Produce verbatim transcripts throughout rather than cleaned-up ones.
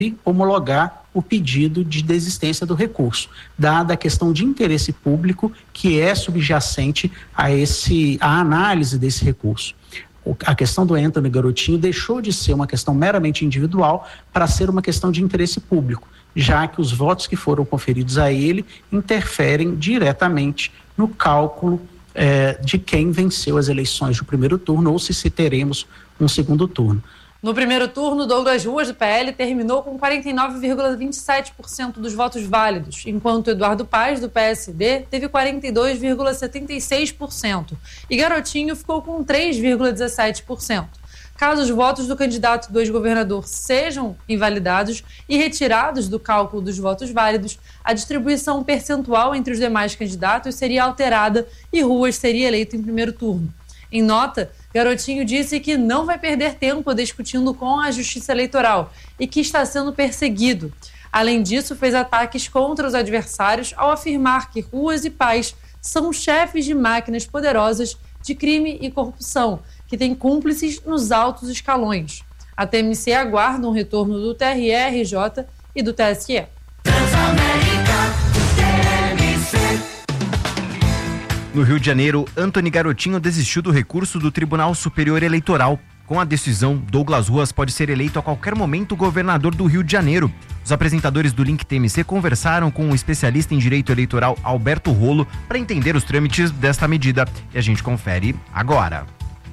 homologar o pedido de desistência do recurso, dada a questão de interesse público que é subjacente a, esse, a análise desse recurso. A questão do Antony Garotinho deixou de ser uma questão meramente individual para ser uma questão de interesse público, já que os votos que foram conferidos a ele interferem diretamente no cálculo eh, de quem venceu as eleições do primeiro turno ou se, se teremos um segundo turno. No primeiro turno, Douglas Ruas, do P L, terminou com quarenta e nove vírgula vinte e sete por cento dos votos válidos, enquanto Eduardo Paes, do P S D, teve quarenta e dois vírgula setenta e seis por cento e Garotinho ficou com três vírgula dezessete por cento. Caso os votos do candidato do ex-governador sejam invalidados e retirados do cálculo dos votos válidos, a distribuição percentual entre os demais candidatos seria alterada e Ruas seria eleito em primeiro turno. Em nota, Garotinho disse que não vai perder tempo discutindo com a Justiça Eleitoral e que está sendo perseguido. Além disso, fez ataques contra os adversários ao afirmar que Ruas e Paes são chefes de máquinas poderosas de crime e corrupção, que têm cúmplices nos altos escalões. A T M C aguarda um retorno do T R E R J e do T S E. No Rio de Janeiro, Antony Garotinho desistiu do recurso do Tribunal Superior Eleitoral. Com a decisão, Douglas Ruas pode ser eleito a qualquer momento governador do Rio de Janeiro. Os apresentadores do Link T M C conversaram com o especialista em direito eleitoral Alberto Rolo para entender os trâmites desta medida. E a gente confere agora.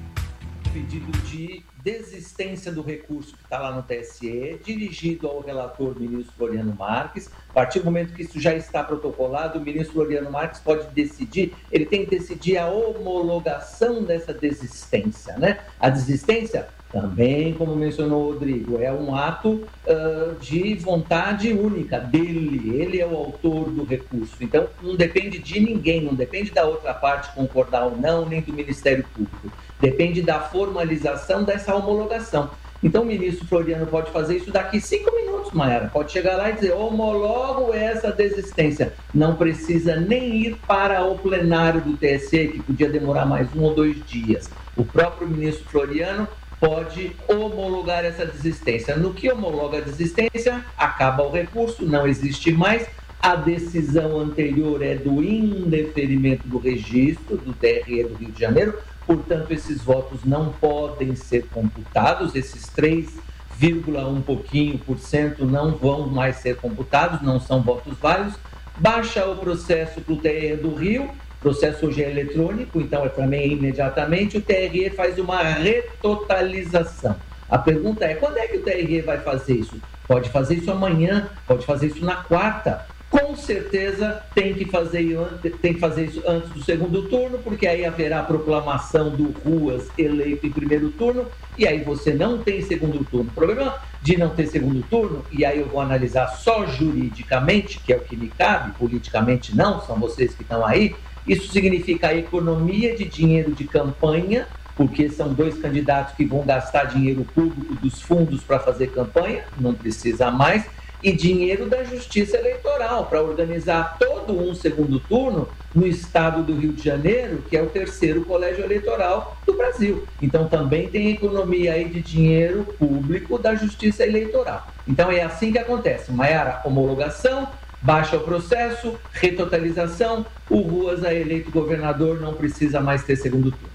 Pedido de desistência do recurso que está lá no T S E, dirigido ao relator ministro Floriano Marques. A partir do momento que isso já está protocolado, o ministro Floriano Marques pode decidir, ele tem que decidir a homologação dessa desistência, né? A desistência, também, como mencionou o Rodrigo, é um ato uh, de vontade única dele, ele é o autor do recurso. Então, não depende de ninguém, não depende da outra parte concordar ou não, nem do Ministério Público. Depende da formalização dessa homologação. Então, o ministro Floriano pode fazer isso daqui cinco minutos, Mayara. Pode chegar lá e dizer, homologo essa desistência. Não precisa nem ir para o plenário do T S E, que podia demorar mais um ou dois dias. O próprio ministro Floriano pode homologar essa desistência. No que homologa a desistência, acaba o recurso, não existe mais. A decisão anterior é do indeferimento do registro do T R E do Rio de Janeiro. Portanto, esses votos não podem ser computados, esses três vírgula um pouquinho por cento não vão mais ser computados, não são votos válidos. Baixa o processo para o T R E do Rio, o processo hoje é eletrônico, então é também imediatamente, o T R E faz uma retotalização. A pergunta é, quando é que o T R E vai fazer isso? Pode fazer isso amanhã, pode fazer isso na quarta. Com certeza tem que fazer, tem que fazer isso antes do segundo turno, porque aí haverá a proclamação do Ruas eleito em primeiro turno, e aí você não tem segundo turno. O problema de não ter segundo turno, e aí eu vou analisar só juridicamente, que é o que me cabe, politicamente não, são vocês que estão aí, isso significa a economia de dinheiro de campanha, porque são dois candidatos que vão gastar dinheiro público dos fundos para fazer campanha, não precisa mais, e dinheiro da Justiça Eleitoral para organizar todo um segundo turno no estado do Rio de Janeiro, que é o terceiro colégio eleitoral do Brasil. Então também tem economia aí de dinheiro público da Justiça Eleitoral. Então é assim que acontece. Mayara, homologação, baixa o processo, retotalização, o Ruas é eleito governador, não precisa mais ter segundo turno.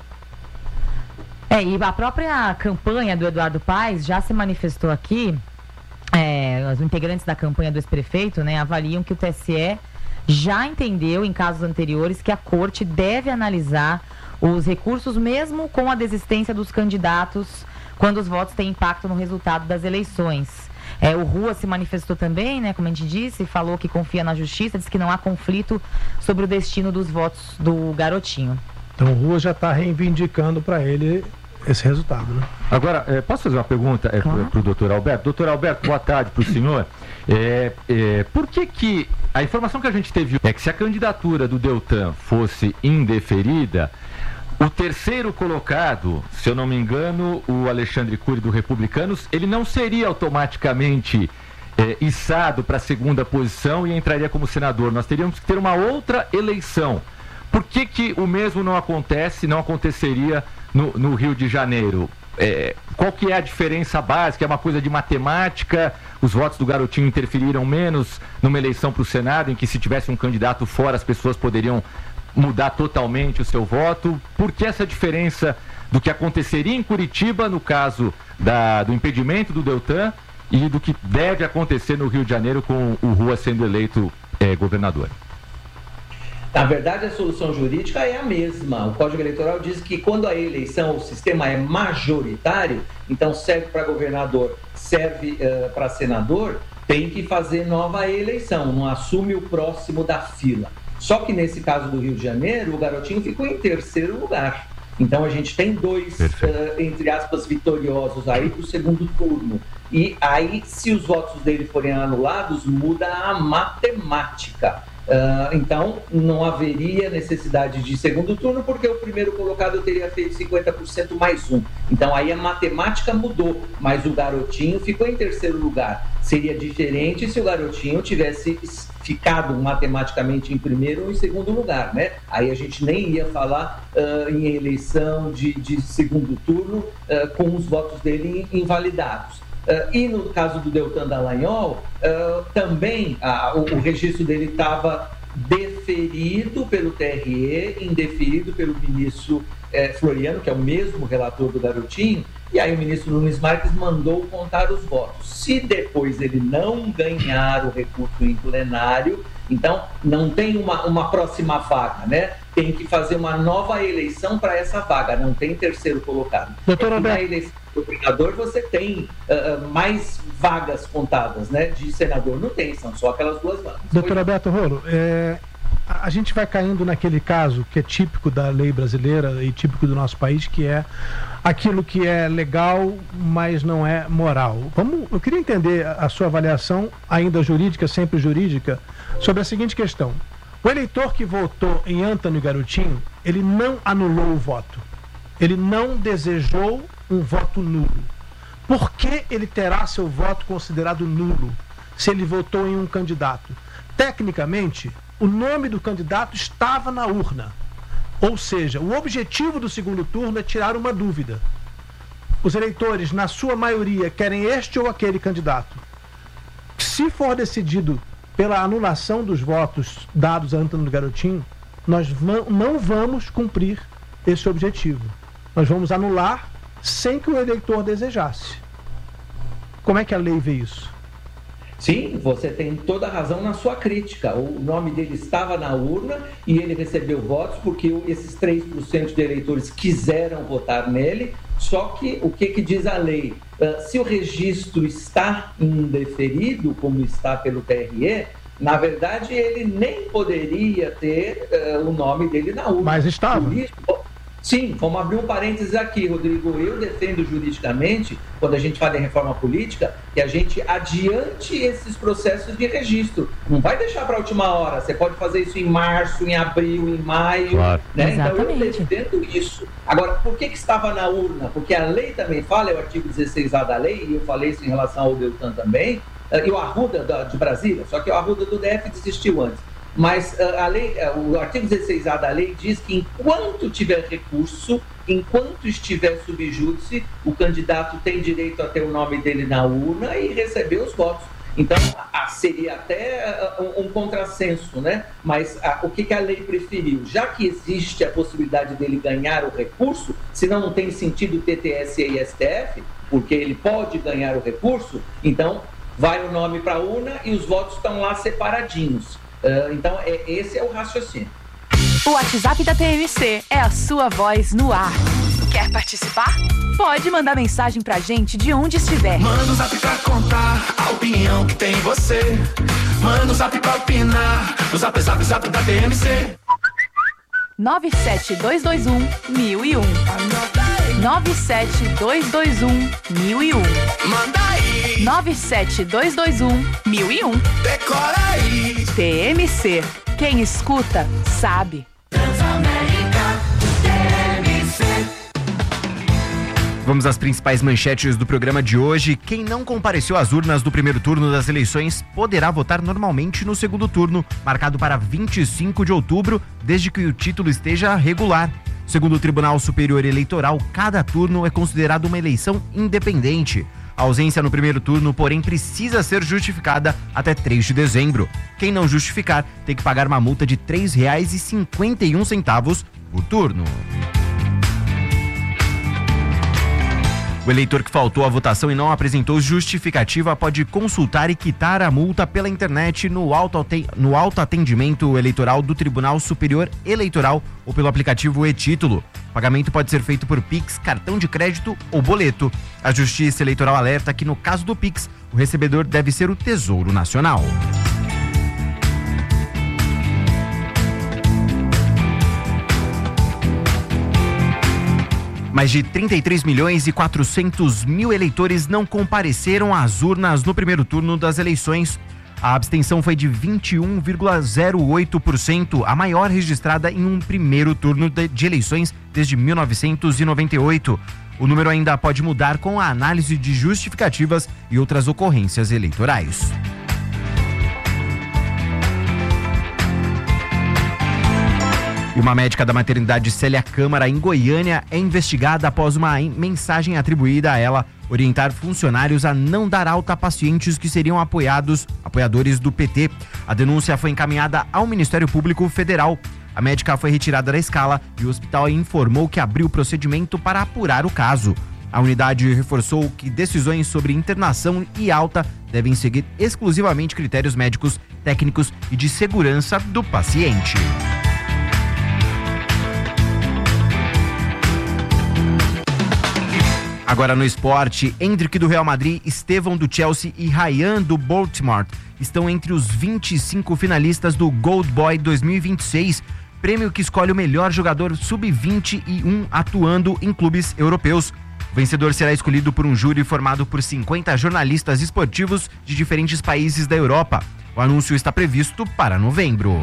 É, e a própria campanha do Eduardo Paes já se manifestou aqui. É, os integrantes da campanha do ex-prefeito, né, avaliam que o T S E já entendeu em casos anteriores que a corte deve analisar os recursos mesmo com a desistência dos candidatos quando os votos têm impacto no resultado das eleições. É, o Rua se manifestou também, né, como a gente disse, falou que confia na justiça, disse que não há conflito sobre o destino dos votos do Garotinho. Então o Rua já está reivindicando para ele esse resultado, né? Agora, é, posso fazer uma pergunta é, claro. para o doutor Alberto? Doutor Alberto, boa tarde para o senhor. É, é, por que que a informação que a gente teve é que se a candidatura do Deltan fosse indeferida, o terceiro colocado, se eu não me engano, o Alexandre Cury do Republicanos, ele não seria automaticamente é, içado para a segunda posição e entraria como senador. Nós teríamos que ter uma outra eleição. Por que que o mesmo não acontece, não aconteceria no, no Rio de Janeiro? é, qual que é a diferença básica? É uma coisa de matemática? Os votos do Garotinho interferiram menos numa eleição para o Senado, em que se tivesse um candidato fora, as pessoas poderiam mudar totalmente o seu voto? Por que essa diferença do que aconteceria em Curitiba, no caso da, do impedimento do Deltan, e do que deve acontecer no Rio de Janeiro com o Rua sendo eleito é, governador? Na verdade, a solução jurídica é a mesma. O Código Eleitoral diz que quando a eleição, o sistema é majoritário, então serve para governador, serve uh, para senador, tem que fazer nova eleição, não assume o próximo da fila. Só que nesse caso do Rio de Janeiro, o Garotinho ficou em terceiro lugar. Então a gente tem dois, uh, entre aspas, vitoriosos aí do segundo turno. E aí, se os votos dele forem anulados, muda a matemática. Uh, então, não haveria necessidade de segundo turno, porque o primeiro colocado teria feito cinquenta por cento mais um. Então, aí a matemática mudou, mas o Garotinho ficou em terceiro lugar. Seria diferente se o Garotinho tivesse ficado matematicamente em primeiro ou em segundo lugar, né? Aí a gente nem ia falar uh, em eleição de, de segundo turno uh, com os votos dele invalidados. Uh, e no caso do Deltan Dallagnol, uh, também uh, o, o registro dele estava deferido pelo T R E, indeferido pelo ministro eh, Floriano, que é o mesmo relator do Garotinho, e aí o ministro Nunes Marques mandou contar os votos. Se depois ele não ganhar o recurso em plenário, então não tem uma, uma próxima vaga, né? Tem que fazer uma nova eleição para essa vaga, não tem terceiro colocado. Doutor é Alberto. Na eleição do governador você tem uh, mais vagas contadas, né? De senador não tem, são só aquelas duas vagas. Doutor Alberto Rolo, é, a gente vai caindo naquele caso que é típico da lei brasileira e típico do nosso país, que é aquilo que é legal, mas não é moral. Vamos, eu queria entender a sua avaliação, ainda jurídica, sempre jurídica, sobre a seguinte questão. O eleitor que votou em Antônio Garotinho, ele não anulou o voto. Ele não desejou um voto nulo. Por que ele terá seu voto considerado nulo se ele votou em um candidato? Tecnicamente, o nome do candidato estava na urna. Ou seja, o objetivo do segundo turno é tirar uma dúvida. Os eleitores, na sua maioria, querem este ou aquele candidato. Se for decidido pela anulação dos votos dados a Antônio Garotinho, nós não vamos cumprir esse objetivo. Nós vamos anular sem que o eleitor desejasse. Como é que a lei vê isso? Sim, você tem toda a razão na sua crítica. O nome dele estava na urna e ele recebeu votos porque esses três por cento de eleitores quiseram votar nele. Só que o que, que diz a lei? Uh, se o registro está indeferido, como está pelo T R E, na verdade ele nem poderia ter uh, o nome dele na urna. Mas estava. Por isso, sim, vamos abrir um parênteses aqui, Rodrigo. Eu defendo juridicamente, quando a gente fala em reforma política, que a gente adiante esses processos de registro. Não vai deixar para a última hora. Você pode fazer isso em março, em abril, em maio. Claro. Né? Então eu defendo isso. Agora, por que, que estava na urna? Porque a lei também fala, é o artigo dezesseis A da lei, e eu falei isso em relação ao Deltan também, e o Arruda de Brasília, só que o Arruda do D F desistiu antes. Mas a lei, o artigo dezesseis A da lei diz que enquanto tiver recurso, enquanto estiver subjúdice, o candidato tem direito a ter o nome dele na urna e receber os votos. Então, seria até um, um contrassenso, né? Mas a, o que, que a lei preferiu? Já que existe a possibilidade dele ganhar o recurso, senão não tem sentido ter T S E e S T F, porque ele pode ganhar o recurso, então vai o nome para a urna e os votos estão lá separadinhos. Uh, então, é, esse é o raciocínio. O WhatsApp da T M C é a sua voz no ar. Quer participar? Pode mandar mensagem pra gente de onde estiver. Manda um zap pra contar a opinião que tem você. Manda um zap pra opinar no zap, zap, zap da T M C. nove sete dois dois um, mil e um. nove sete dois dois um, mil e um. Manda aí. nove sete dois dois um, mil e um. Decora aí. T M C. Quem escuta, sabe. Transamérica, T M C. Vamos às principais manchetes do programa de hoje. Quem não compareceu às urnas do primeiro turno das eleições poderá votar normalmente no segundo turno, marcado para vinte e cinco de outubro, desde que o título esteja regular. Segundo o Tribunal Superior Eleitoral, cada turno é considerado uma eleição independente. A ausência no primeiro turno, porém, precisa ser justificada até três de dezembro. Quem não justificar tem que pagar uma multa de três reais e cinquenta e um centavos por turno. O eleitor que faltou à votação e não apresentou justificativa pode consultar e quitar a multa pela internet no no autoatendimento eleitoral do Tribunal Superior Eleitoral ou pelo aplicativo e-Título. O pagamento pode ser feito por Pix, cartão de crédito ou boleto. A Justiça Eleitoral alerta que, no caso do Pix, o recebedor deve ser o Tesouro Nacional. Mais de trinta e três milhões e quatrocentos mil eleitores não compareceram às urnas no primeiro turno das eleições. A abstenção foi de vinte e um vírgula zero oito por cento, a maior registrada em um primeiro turno de, de eleições desde mil novecentos e noventa e oito. O número ainda pode mudar com a análise de justificativas e outras ocorrências eleitorais. E uma médica da maternidade Célia Câmara, em Goiânia, é investigada após uma mensagem atribuída a ela orientar funcionários a não dar alta a pacientes que seriam apoiados, apoiadores do P T. A denúncia foi encaminhada ao Ministério Público Federal. A médica foi retirada da escala e o hospital informou que abriu o procedimento para apurar o caso. A unidade reforçou que decisões sobre internação e alta devem seguir exclusivamente critérios médicos, técnicos e de segurança do paciente. Agora no esporte, Endrick do Real Madrid, Estevão do Chelsea e Ryan do Baltimore estão entre os vinte e cinco finalistas do Gold Boy dois mil e vinte e seis, prêmio que escolhe o melhor jogador sub vinte e um atuando em clubes europeus. O vencedor será escolhido por um júri formado por cinquenta jornalistas esportivos de diferentes países da Europa. O anúncio está previsto para novembro.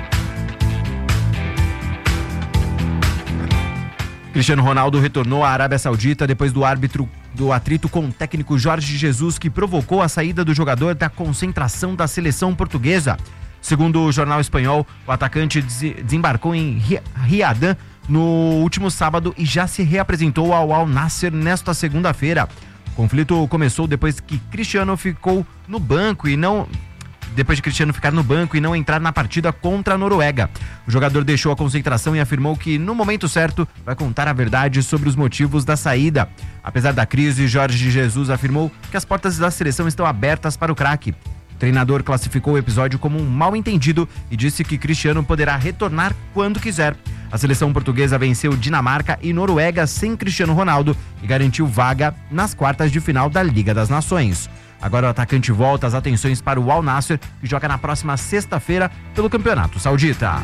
Cristiano Ronaldo retornou à Arábia Saudita depois do árbitro do atrito com o técnico Jorge Jesus, que provocou a saída do jogador da concentração da seleção portuguesa. Segundo o jornal espanhol, o atacante desembarcou em Riadã no último sábado e já se reapresentou ao Al Nassr nesta segunda-feira. O conflito começou depois que Cristiano ficou no banco e não... Depois de Cristiano ficar no banco e não entrar na partida contra a Noruega. O jogador deixou a concentração e afirmou que, no momento certo, vai contar a verdade sobre os motivos da saída. Apesar da crise, Jorge Jesus afirmou que as portas da seleção estão abertas para o craque. O treinador classificou o episódio como um mal-entendido e disse que Cristiano poderá retornar quando quiser. A seleção portuguesa venceu Dinamarca e Noruega sem Cristiano Ronaldo e garantiu vaga nas quartas de final da Liga das Nações. Agora o atacante volta as atenções para o Al Nassr, que joga na próxima sexta-feira pelo Campeonato Saudita.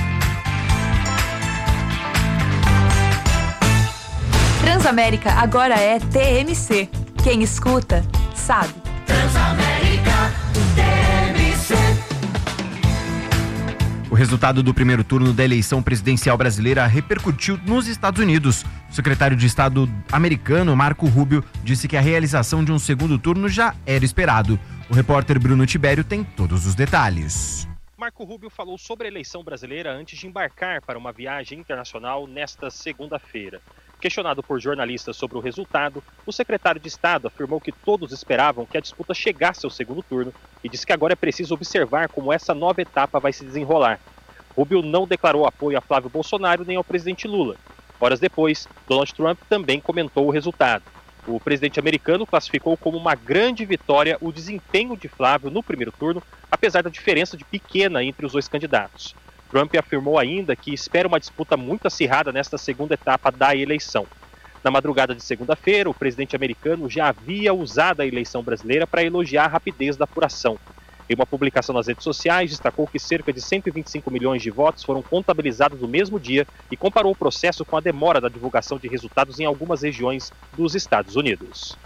Transamérica agora é T M C. Quem escuta, sabe. Transamérica, T M C. O resultado do primeiro turno da eleição presidencial brasileira repercutiu nos Estados Unidos. O secretário de Estado americano, Marco Rubio, disse que a realização de um segundo turno já era esperado. O repórter Bruno Tibério tem todos os detalhes. Marco Rubio falou sobre a eleição brasileira antes de embarcar para uma viagem internacional nesta segunda-feira. Questionado por jornalistas sobre o resultado, o secretário de Estado afirmou que todos esperavam que a disputa chegasse ao segundo turno e disse que agora é preciso observar como essa nova etapa vai se desenrolar. Rubio não declarou apoio a Flávio Bolsonaro nem ao presidente Lula. Horas depois, Donald Trump também comentou o resultado. O presidente americano classificou como uma grande vitória o desempenho de Flávio no primeiro turno, apesar da diferença de pequena entre os dois candidatos. Trump afirmou ainda que espera uma disputa muito acirrada nesta segunda etapa da eleição. Na madrugada de segunda-feira, o presidente americano já havia usado a eleição brasileira para elogiar a rapidez da apuração. Em uma publicação nas redes sociais, destacou que cerca de cento e vinte e cinco milhões de votos foram contabilizados no mesmo dia e comparou o processo com a demora da divulgação de resultados em algumas regiões dos Estados Unidos.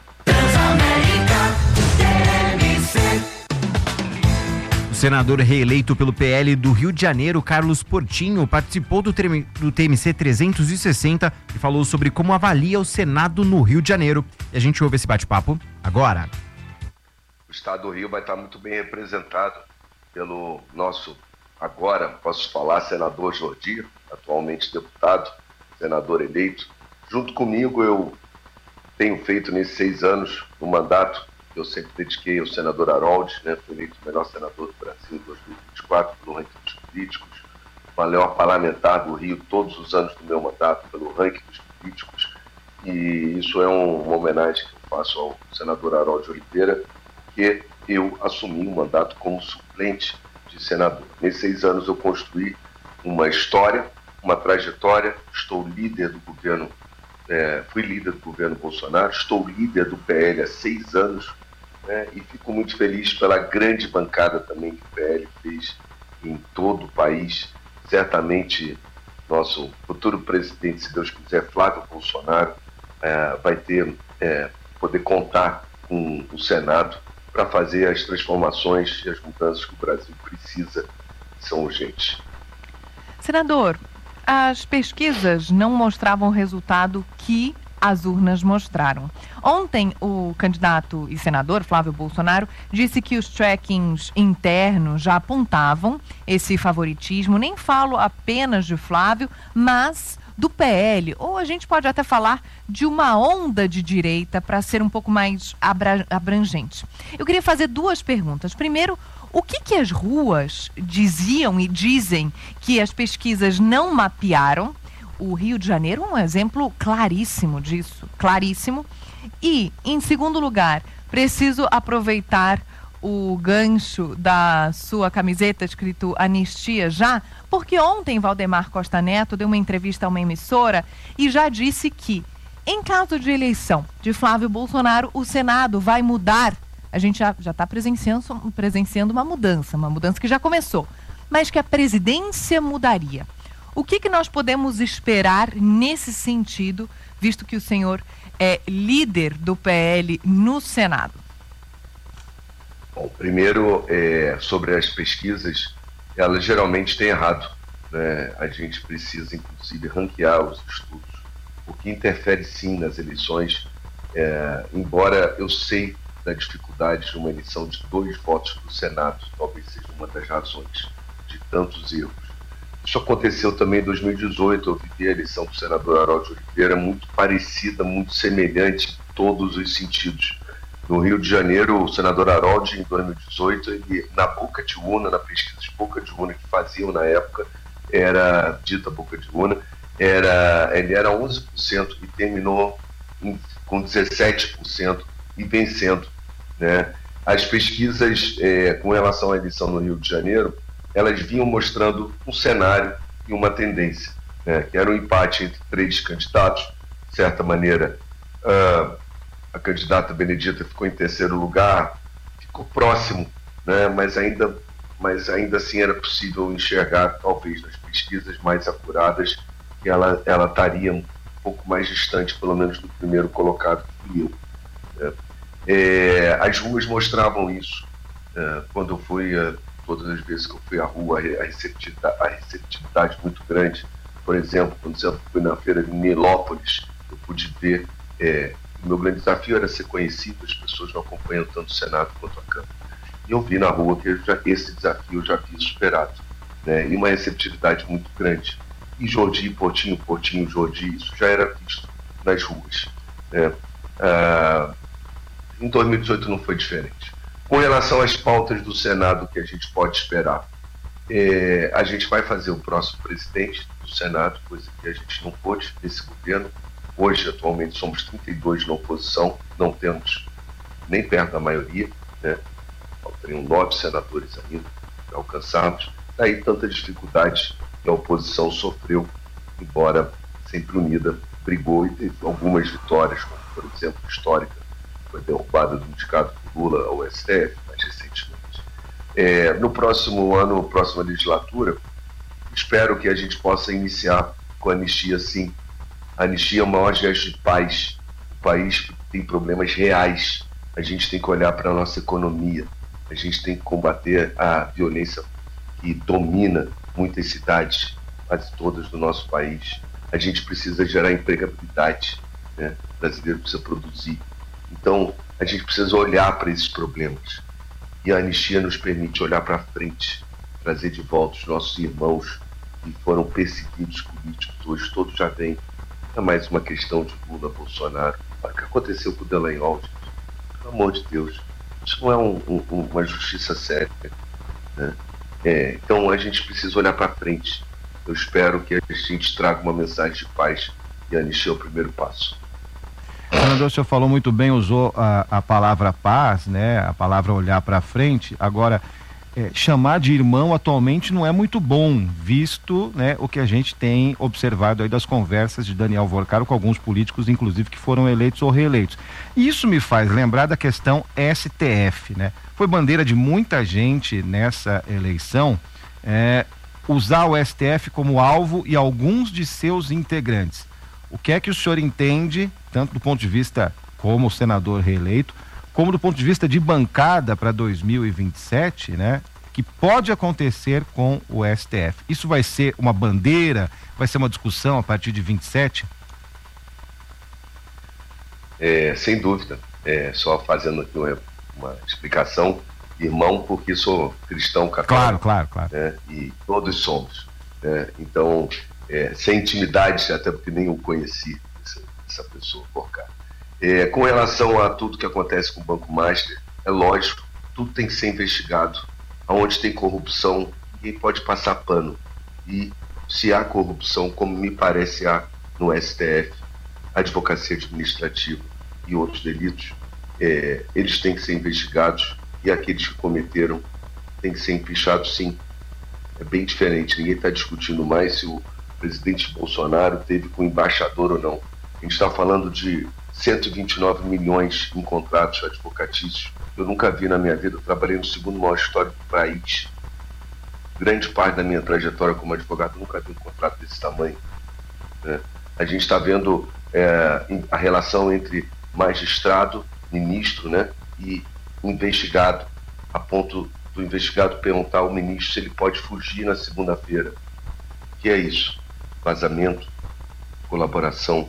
O senador reeleito pelo P L do Rio de Janeiro, Carlos Portinho, participou do, do T M C trezentos e sessenta e falou sobre como avalia o Senado no Rio de Janeiro. E a gente ouve esse bate-papo agora. O Estado do Rio vai estar muito bem representado pelo nosso, agora posso falar, senador Jordi, atualmente deputado, senador eleito. Junto comigo, eu tenho feito nesses seis anos um mandato que eu sempre dediquei ao senador Harold, né? Foi eleito o melhor senador do Brasil em dois mil e vinte e quatro pelo ranking dos políticos, valeu a parlamentar do Rio todos os anos do meu mandato pelo ranking dos políticos, e isso é um, uma homenagem que eu faço ao senador Harold Oliveira, que eu assumi um mandato como suplente de senador. Nesses seis anos eu construí uma história, uma trajetória, estou líder do governo, é, fui líder do governo Bolsonaro, estou líder do P L há seis anos, né, e fico muito feliz pela grande bancada também que o P L fez em todo o país. Certamente nosso futuro presidente, se Deus quiser, Flávio Bolsonaro, é, vai ter, é, poder contar com o Senado para fazer as transformações e as mudanças que o Brasil precisa, que são urgentes. Senador, as pesquisas não mostravam o resultado que as urnas mostraram. Ontem, o candidato e senador Flávio Bolsonaro disse que os trackings internos já apontavam esse favoritismo. Nem falo apenas de Flávio, mas do P L, ou a gente pode até falar de uma onda de direita para ser um pouco mais abra- abrangente. Eu queria fazer duas perguntas. Primeiro, o que que as ruas diziam e dizem que as pesquisas não mapearam? O Rio de Janeiro é um exemplo claríssimo disso, claríssimo. E, em segundo lugar, preciso aproveitar o gancho da sua camiseta escrito Anistia Já, porque ontem Valdemar Costa Neto deu uma entrevista a uma emissora e já disse que, em caso de eleição de Flávio Bolsonaro, o Senado vai mudar. A gente já está presenciando, presenciando uma mudança, uma mudança que já começou, mas que a presidência mudaria. O que que nós podemos esperar nesse sentido, visto que o senhor é líder do P L no Senado? Bom, primeiro, é, sobre as pesquisas, elas geralmente têm errado, né? A gente precisa, inclusive, ranquear os estudos, o que interfere sim nas eleições, é, embora eu sei da dificuldade de uma eleição de dois votos do Senado, talvez seja uma das razões de tantos erros. Isso aconteceu também em dois mil e dezoito, eu vivi a eleição do senador Harold Oliveira muito parecida, muito semelhante em todos os sentidos. No Rio de Janeiro, o senador Harold, em dois mil e dezoito, ele, na boca de urna, na pesquisa de boca de urna que faziam na época, era dita boca de urna, era, ele era onze por cento e terminou em, com dezessete por cento e vencendo, né? As pesquisas é, com relação à eleição no Rio de Janeiro, elas vinham mostrando um cenário e uma tendência, né, que era um empate entre três candidatos. De certa maneira, uh, a candidata Benedita ficou em terceiro lugar, ficou próximo, né, mas, ainda, mas ainda assim era possível enxergar, talvez nas pesquisas mais apuradas, que ela, ela estaria um pouco mais distante, pelo menos do primeiro colocado, que fui eu. Né. É, as ruas mostravam isso. É, quando eu fui... Uh, todas as vezes que eu fui à rua, a receptividade, a receptividade muito grande. Por exemplo, quando eu fui na feira de Nilópolis, eu pude ver, é, o meu grande desafio era ser conhecido, as pessoas não acompanham tanto o Senado quanto a Câmara. E eu vi na rua que eu já, esse desafio eu já havia superado, né, e uma receptividade muito grande. E Jordi, Portinho, Portinho, Jordi, isso já era visto nas ruas. Né. Ah, em dois mil e dezoito não foi diferente. Com relação às pautas do Senado que a gente pode esperar, é, a gente vai fazer o próximo presidente do Senado, coisa que a gente não pôde nesse governo. Hoje, atualmente, somos trinta e dois na oposição, não temos nem perto da maioria, né? Faltariam nove senadores ainda para alcançarmos. Daí tanta dificuldade que a oposição sofreu, embora sempre unida, brigou e teve algumas vitórias, como, por exemplo, histórica, foi derrubada do indicado por Lula ao S T F, mais recentemente. É, no próximo ano, próxima legislatura, espero que a gente possa iniciar com a anistia, sim. A anistia é o maior gesto de paz. O país tem problemas reais. A gente tem que olhar para a nossa economia. A gente tem que combater a violência que domina muitas cidades, quase todas do nosso país. A gente precisa gerar empregabilidade, né? O brasileiro precisa produzir. Então, a gente precisa olhar para esses problemas. E a anistia nos permite olhar para frente, trazer de volta os nossos irmãos que foram perseguidos políticos. Hoje todos já vêm Não é mais uma questão de Lula, Bolsonaro. Olha o que aconteceu com o Dallagnol, gente. Pelo amor de Deus. Isso não é um, um, uma justiça séria, né? É, então a gente precisa olhar para frente. Eu espero que a gente traga uma mensagem de paz e a anistia é o primeiro passo. Senador, o senhor falou muito bem, usou a, a palavra paz, né? A palavra olhar para frente. Agora, é, chamar de irmão atualmente não é muito bom, visto, né, o que a gente tem observado aí das conversas de Daniel Vorcaro com alguns políticos, inclusive, que foram eleitos ou reeleitos. Isso me faz lembrar da questão S T F, né? Foi bandeira de muita gente nessa eleição é, usar o S T F como alvo e alguns de seus integrantes. O que é que o senhor entende, tanto do ponto de vista como senador reeleito, como do ponto de vista de bancada para dois mil e vinte e sete, né, que pode acontecer com o S T F? Isso vai ser uma bandeira? Vai ser uma discussão a partir de vinte e sete? É, sem dúvida. É, só fazendo aqui uma, uma explicação, irmão, porque sou cristão católico. Claro, claro, claro. Né, e todos somos. Né, então, é, sem intimidade, até porque nem eu conheci essa, essa pessoa por cá. É, com relação a tudo que acontece com o Banco Master, é lógico, tudo tem que ser investigado. Onde tem corrupção, ninguém pode passar pano. E se há corrupção, como me parece há no S T F, advocacia administrativa e outros delitos, é, eles têm que ser investigados e aqueles que cometeram têm que ser empichados, sim. É bem diferente, ninguém está discutindo mais se o presidente Bolsonaro teve com o embaixador ou não. A gente está falando de cento e vinte e nove milhões em contratos advocatícios. Eu nunca vi na minha vida, eu trabalhei no segundo maior histórico do país. Grande parte da minha trajetória como advogado, nunca vi um contrato desse tamanho. Né? A gente está vendo é, a relação entre magistrado, ministro, né, e investigado, a ponto do investigado perguntar ao ministro se ele pode fugir na segunda-feira. O que é isso? Vazamento, colaboração.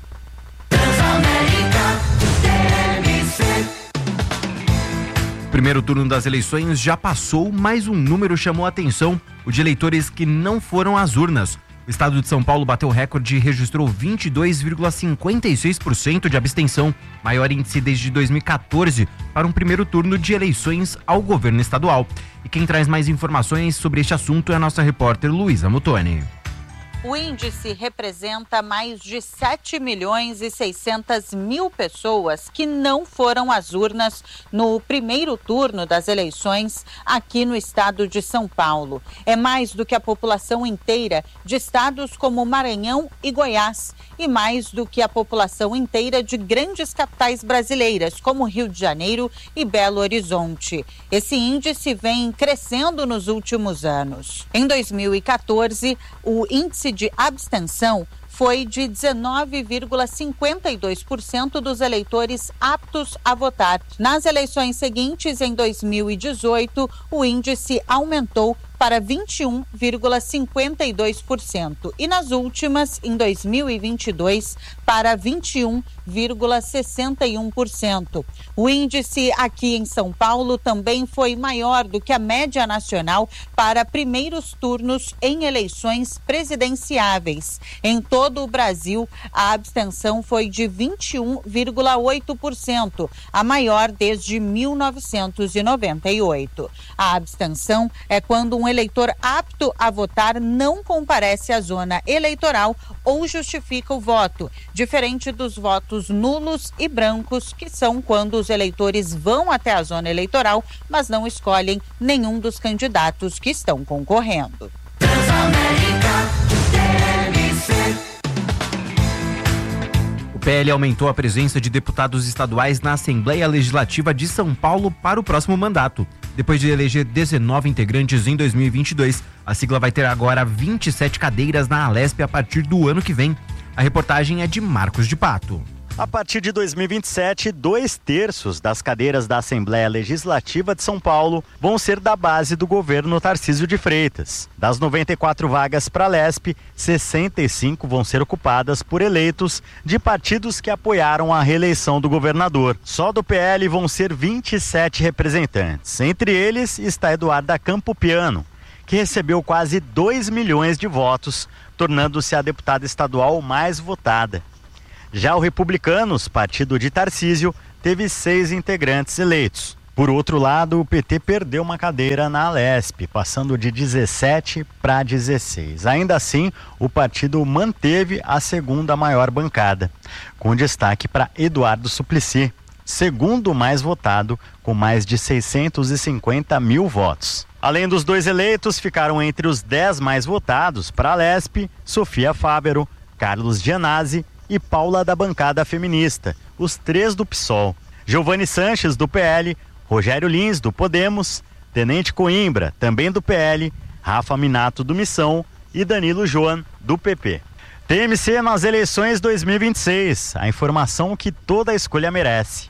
O primeiro turno das eleições já passou, mas um número chamou a atenção: o de eleitores que não foram às urnas. O estado de São Paulo bateu o recorde e registrou vinte e dois vírgula cinquenta e seis por cento de abstenção, maior índice desde dois mil e quatorze, para um primeiro turno de eleições ao governo estadual. E quem traz mais informações sobre este assunto é a nossa repórter Luísa Mutoni. O índice representa mais de sete milhões e seiscentas mil pessoas que não foram às urnas no primeiro turno das eleições aqui no estado de São Paulo. É mais do que a população inteira de estados como Maranhão e Goiás e mais do que a população inteira de grandes capitais brasileiras como Rio de Janeiro e Belo Horizonte. Esse índice vem crescendo nos últimos anos. Em dois mil e quatorze, o índice de abstenção foi de dezenove vírgula cinquenta e dois por cento dos eleitores aptos a votar. Nas eleições seguintes, em dois mil e dezoito, o índice aumentou para vinte e um vírgula cinquenta e dois por cento e nas últimas, em dois mil e vinte e dois, para vinte e um vírgula sessenta e um por cento. O índice aqui em São Paulo também foi maior do que a média nacional para primeiros turnos em eleições presidenciáveis. Em todo o Brasil, a abstenção foi de vinte e um vírgula oito por cento, a maior desde mil novecentos e noventa e oito. A abstenção é quando um eleitor apto a votar não comparece à zona eleitoral ou justifica o voto, diferente dos votos nulos e brancos, que são quando os eleitores vão até a zona eleitoral, mas não escolhem nenhum dos candidatos que estão concorrendo. O P L aumentou a presença de deputados estaduais na Assembleia Legislativa de São Paulo para o próximo mandato. Depois de eleger dezenove integrantes em dois mil e vinte e dois, a sigla vai ter agora vinte e sete cadeiras na Alesp a partir do ano que vem. A reportagem é de Marcos de Pato. A partir de dois mil e vinte e sete, dois terços das cadeiras da Assembleia Legislativa de São Paulo vão ser da base do governo Tarcísio de Freitas. Das noventa e quatro vagas para a Lesp, sessenta e cinco vão ser ocupadas por eleitos de partidos que apoiaram a reeleição do governador. Só do P L vão ser vinte e sete representantes. Entre eles está Eduarda Campopiano, que recebeu quase dois milhões de votos, tornando-se a deputada estadual mais votada. Já o Republicanos, partido de Tarcísio, teve seis integrantes eleitos. Por outro lado, o P T perdeu uma cadeira na Alesp, passando de dezessete para dezesseis. Ainda assim, o partido manteve a segunda maior bancada, com destaque para Eduardo Suplicy, segundo mais votado, com mais de seiscentos e cinquenta mil votos. Além dos dois eleitos, ficaram entre os dez mais votados para a Alesp, Sofia Fávero, Carlos Gianazzi e Paula da bancada feminista, os três do P SOL. Giovanni Sanches, do P L, Rogério Lins, do Podemos, Tenente Coimbra, também do P L, Rafa Minato, do Missão e Danilo Joan, do P P. T M C nas eleições dois mil e vinte e seis, a informação que toda escolha merece.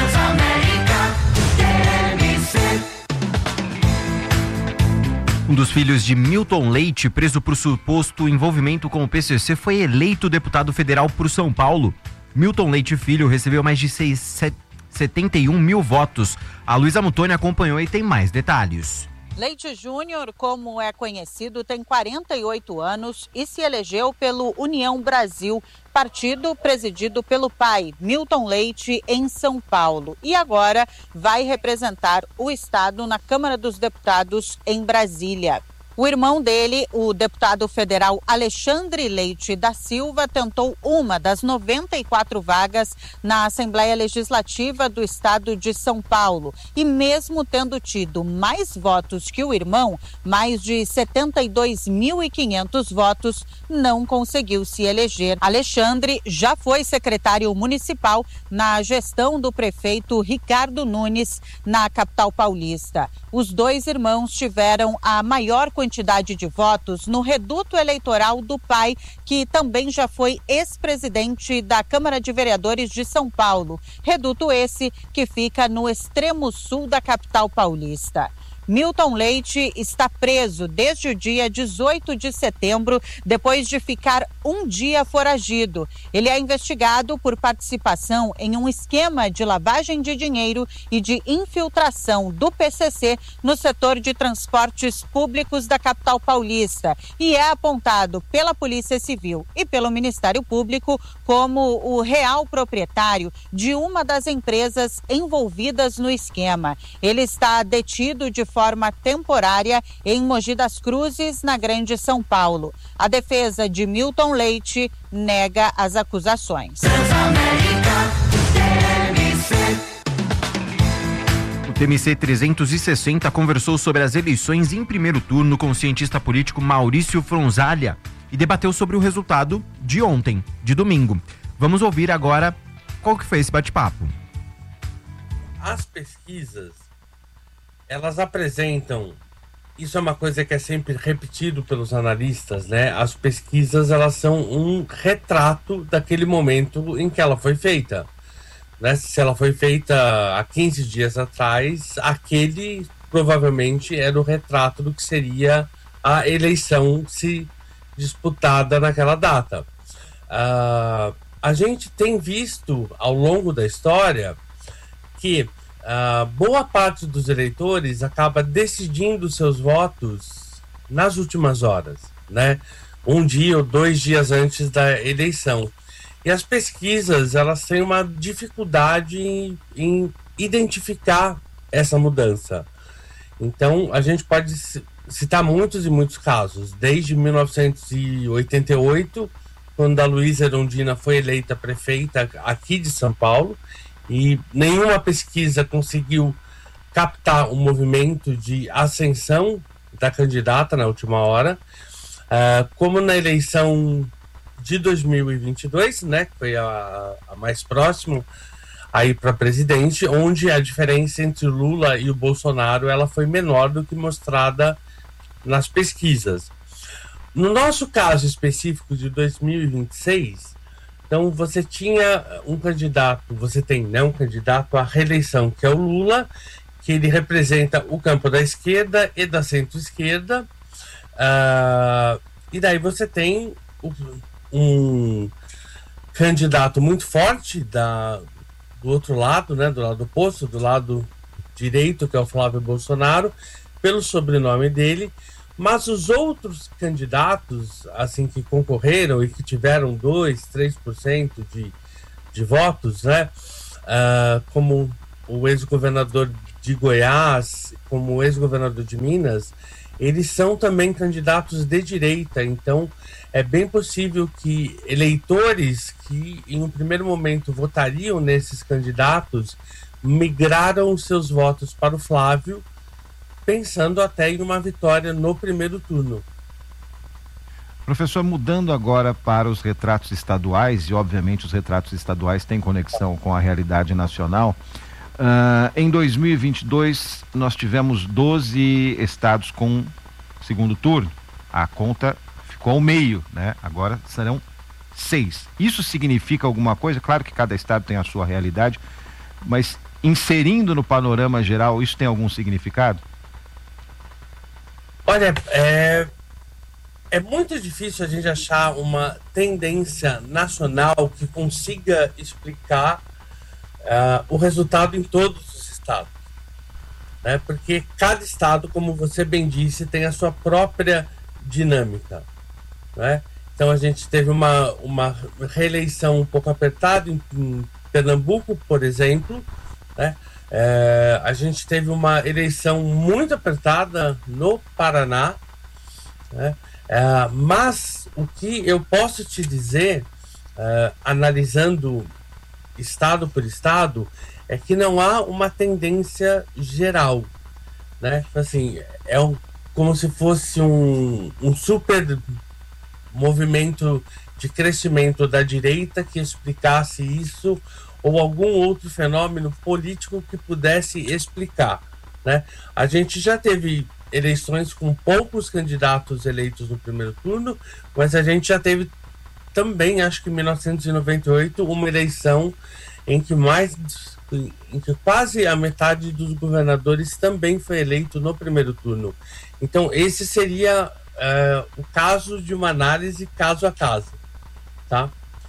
Um dos filhos de Milton Leite, preso por suposto envolvimento com o P C C, foi eleito deputado federal por São Paulo. Milton Leite Filho recebeu mais de setenta e um mil votos. A Luísa Mutoni acompanhou e tem mais detalhes. Leite Júnior, como é conhecido, tem quarenta e oito anos e se elegeu pelo União Brasil, partido presidido pelo pai, Milton Leite, em São Paulo. E agora vai representar o estado na Câmara dos Deputados em Brasília. O irmão dele, o deputado federal Alexandre Leite da Silva, tentou uma das noventa e quatro vagas na Assembleia Legislativa do estado de São Paulo. E mesmo tendo tido mais votos que o irmão, mais de setenta e dois mil e quinhentos votos, não conseguiu se eleger. Alexandre já foi secretário municipal na gestão do prefeito Ricardo Nunes, na capital paulista. Os dois irmãos tiveram a maior quantidade de votos no reduto eleitoral do pai, que também já foi ex-presidente da Câmara de Vereadores de São Paulo. Reduto esse que fica no extremo sul da capital paulista. Milton Leite está preso desde o dia dezoito de setembro, depois de ficar um dia foragido. Ele é investigado por participação em um esquema de lavagem de dinheiro e de infiltração do P C C no setor de transportes públicos da capital paulista e é apontado pela Polícia Civil e pelo Ministério Público como o real proprietário de uma das empresas envolvidas no esquema. Ele está detido de forma temporária em Mogi das Cruzes, na Grande São Paulo. A defesa de Milton Leite nega as acusações. O T M C trezentos e sessenta conversou sobre as eleições em primeiro turno com o cientista político Maurício Fronzaglia e debateu sobre o resultado de ontem, de domingo. Vamos ouvir agora qual que foi esse bate-papo. As pesquisas, elas apresentam, isso é uma coisa que é sempre repetido pelos analistas, né? As pesquisas, elas são um retrato daquele momento em que ela foi feita, né? Se ela foi feita há quinze dias atrás, aquele provavelmente era o retrato do que seria a eleição se disputada naquela data. Uh, a gente tem visto ao longo da história que Uh, boa parte dos eleitores acaba decidindo seus votos nas últimas horas, né? Um dia ou dois dias antes da eleição. E as pesquisas, elas têm uma dificuldade em, em identificar essa mudança. Então, a gente pode citar muitos e muitos casos. Desde mil novecentos e oitenta e oito, quando a Luísa Erundina foi eleita prefeita aqui de São Paulo, e nenhuma pesquisa conseguiu captar o movimento de ascensão da candidata na última hora, uh, como na eleição de dois mil e vinte e dois, né, que foi a, a mais próxima aí para presidente, onde a diferença entre o Lula e o Bolsonaro ela foi menor do que mostrada nas pesquisas. No nosso caso específico de dois mil e vinte e seis, então você tinha um candidato, você tem né, um candidato à reeleição, que é o Lula, que ele representa o campo da esquerda e da centro-esquerda, uh, e daí você tem um candidato muito forte da, do outro lado, né, do lado oposto, do lado direito, que é o Flávio Bolsonaro, pelo sobrenome dele, Mas os outros candidatos, assim, que concorreram e que tiveram dois, três por cento de, de votos, né? Uh, como o ex-governador de Goiás, como o ex-governador de Minas, eles são também candidatos de direita. Então, é bem possível que eleitores que, em um primeiro momento, votariam nesses candidatos, migraram seus votos para o Flávio, pensando até em uma vitória no primeiro turno. Professor, mudando agora para os retratos estaduais, e obviamente os retratos estaduais têm conexão com a realidade nacional, uh, em dois mil e vinte e dois nós tivemos doze estados com segundo turno, a conta ficou ao meio, né? Agora serão seis. Isso significa alguma coisa? Claro que cada estado tem a sua realidade, mas inserindo no panorama geral, isso tem algum significado? Olha, é, é muito difícil a gente achar uma tendência nacional que consiga explicar uh, o resultado em todos os estados, né? Porque cada estado, como você bem disse, tem a sua própria dinâmica, né? Então a gente teve uma, uma reeleição um pouco apertada em, em Pernambuco, por exemplo, né? É, a gente teve uma eleição muito apertada no Paraná, né? É, mas o que eu posso te dizer, é, analisando estado por estado, é que não há uma tendência geral, né? Assim, é um, como se fosse um, um super movimento de crescimento da direita que explicasse isso, ou algum outro fenômeno político que pudesse explicar, né? A gente já teve eleições com poucos candidatos eleitos no primeiro turno, mas a gente já teve também, acho que em mil novecentos e noventa e oito, uma eleição em que mais em que quase a metade dos governadores também foi eleito no primeiro turno. Então esse seria uh, o caso de uma análise caso a caso, tá?